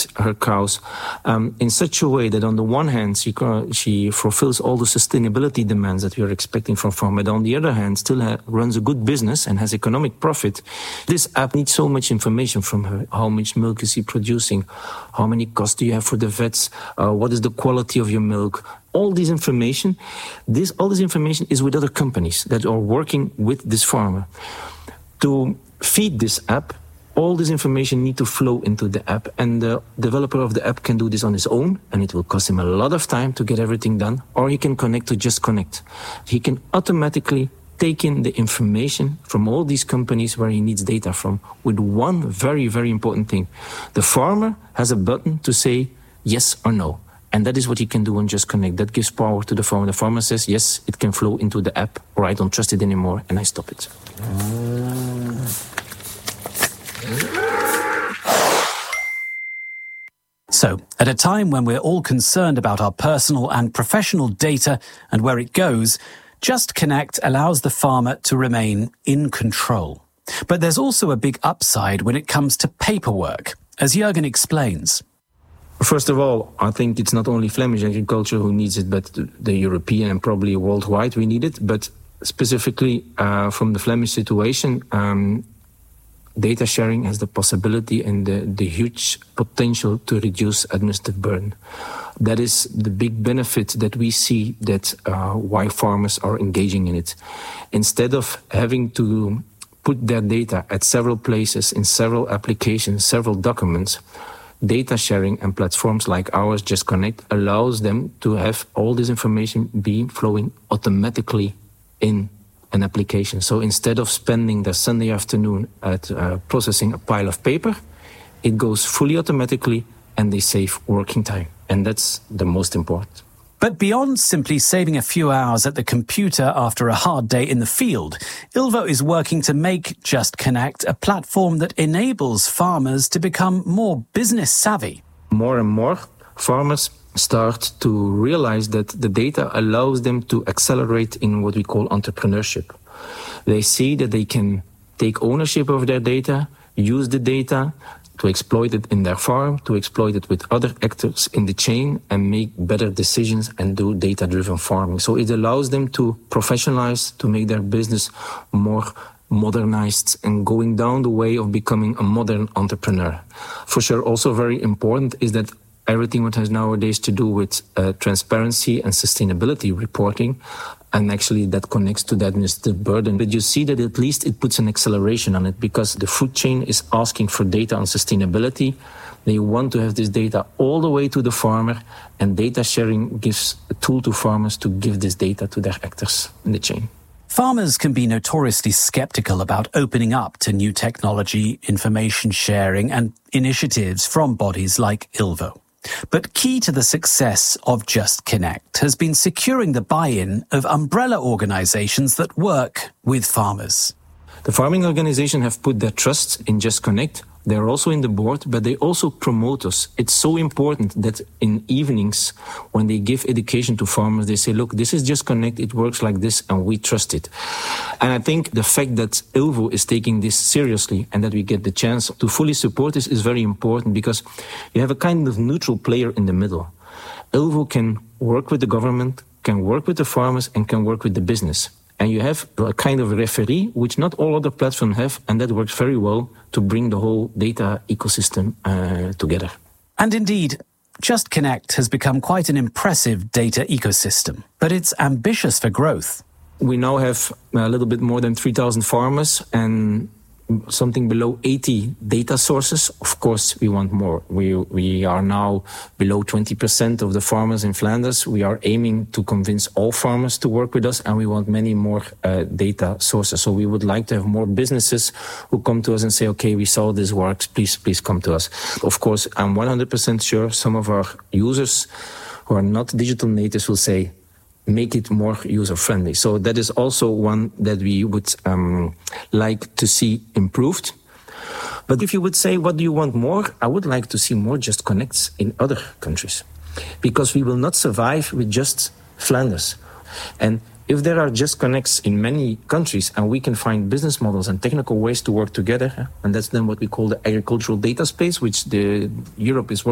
feed her cows in such a way that on the one hand she fulfills all the sustainability demands that we are expecting from farm, but on the other hand still runs a good business and has economic profit. This app needs so much information from her. How much milk is he producing? How many costs do you have for the vets? What is the quality of your milk? All this information is with other companies that are working with this farmer. To feed this app, all this information need to flow into the app, and the developer of the app can do this on his own, and it will cost him a lot of time to get everything done, or he can connect to Just Connect. He can automatically take in the information from all these companies where he needs data from with one very, very important thing. The farmer has a button to say yes or no. And that is what he can do on Just Connect. That gives power to the farmer. The farmer says, yes, it can flow into the app, or I don't trust it anymore, and I stop it. So, at a time when we're all concerned about our personal and professional data and where it goes, Just Connect allows the farmer to remain in control. But there's also a big upside when it comes to paperwork, as Jürgen explains. First of all, I think it's not only Flemish agriculture who needs it, but the European and probably worldwide we need it. But specifically from the Flemish situation, data sharing has the possibility and the huge potential to reduce administrative burden. That is the big benefit that we see that why farmers are engaging in it. Instead of having to put their data at several places, in several applications, several documents, data sharing and platforms like ours, Just Connect, allows them to have all this information be flowing automatically in an application. So instead of spending their Sunday afternoon at processing a pile of paper, it goes fully automatically and they save working time. And that's the most important. But beyond simply saving a few hours at the computer after a hard day in the field, Ilvo is working to make Just Connect a platform that enables farmers to become more business savvy. More and more farmers start to realize that the data allows them to accelerate in what we call entrepreneurship. They see that they can take ownership of their data, use the data to exploit it in their farm, to exploit it with other actors in the chain and make better decisions and do data-driven farming. So it allows them to professionalize, to make their business more modernized and going down the way of becoming a modern entrepreneur. For sure, also very important is that everything what has nowadays to do with transparency and sustainability reporting, and actually that connects to the administrative burden. But you see that at least it puts an acceleration on it because the food chain is asking for data on sustainability. They want to have this data all the way to the farmer, and data sharing gives a tool to farmers to give this data to their actors in the chain. Farmers can be notoriously skeptical about opening up to new technology, information sharing, and initiatives from bodies like Ilvo. But key to the success of Just Connect has been securing the buy-in of umbrella organizations that work with farmers. The farming organizations have put their trust in Just Connect. They're also in the board, but they also promote us. It's so important that in evenings, when they give education to farmers, they say, look, this is Just Connect, it works like this, and we trust it. And I think the fact that Ilvo is taking this seriously and that we get the chance to fully support this is very important because you have a kind of neutral player in the middle. Ilvo can work with the government, can work with the farmers, and can work with the business. And you have a kind of referee, which not all other platforms have, and that works very well to bring the whole data ecosystem together. And indeed, Just Connect has become quite an impressive data ecosystem, but it's ambitious for growth. We now have a little bit more than 3,000 farmers and something below 80 data sources. Of course, we want more. We are now below 20% of the farmers in Flanders. We are aiming to convince all farmers to work with us, and we want many more data sources. So we would like to have more businesses who come to us and say, okay, we saw this works, please come to us. Of course, I'm 100% sure some of our users who are not digital natives will say, make it more user-friendly. So that is also one that we would like to see improved. But if you would say, what do you want more? I would like to see more Just Connects in other countries. Because we will not survive with just Flanders. And if there are Just Connects in many countries and we can find business models and technical ways to work together, and that's then what we call the agricultural data space, which Europe is working